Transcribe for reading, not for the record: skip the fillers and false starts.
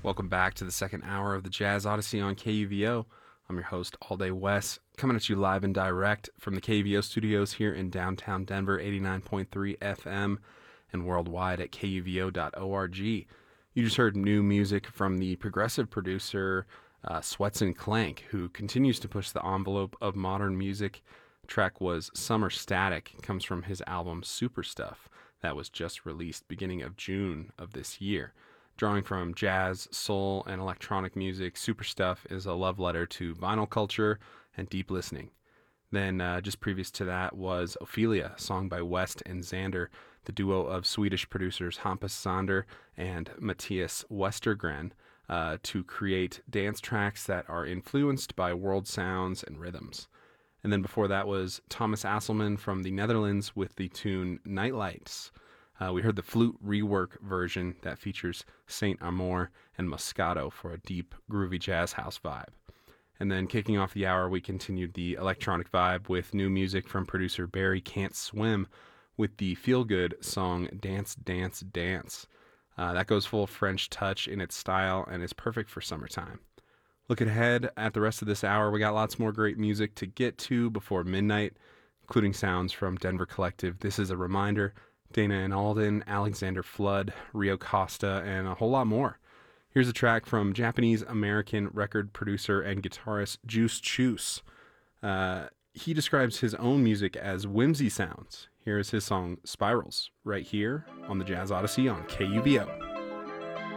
Welcome back to the second hour of the Jazz Odyssey on KUVO. I'm your host, All Day Wes, coming at you live and direct from the KUVO studios here in downtown Denver, 89.3 FM, and worldwide at kuvo.org. You just heard new music from the progressive producer Sweatson Clank, who continues to push the envelope of modern music. The track was Summer Static, comes from his album Super Stuff that was just released beginning of June of this year. Drawing from jazz, soul, and electronic music, Super Stuff is a love letter to vinyl culture and deep listening. Then, just previous to that, was Ophelia, a song by West and Xander, the duo of Swedish producers Hampus Sander and Matthias Westergren, to create dance tracks that are influenced by world sounds and rhythms. And then before that was Thomas Asselman from the Netherlands with the tune Nightlights. We heard the flute rework version that features Saint Amour and Moscato for a deep, groovy jazz house vibe. And then kicking off the hour, we continued the electronic vibe with new music from producer Barry Can't Swim with the feel-good song Dance, Dance, Dance. That goes full French touch in its style and is perfect for summertime. Looking ahead at the rest of this hour, we got lots more great music to get to before midnight, including sounds from Denver Collective, This Is a Reminder, Dana and Alden, Alexander Flood, Rio Costa, and a whole lot more. Here's a track from Japanese-American record producer and guitarist Juice Chus. He describes his own music as whimsy sounds. Here is his song Spirals, right here on the Jazz Odyssey on KUVO.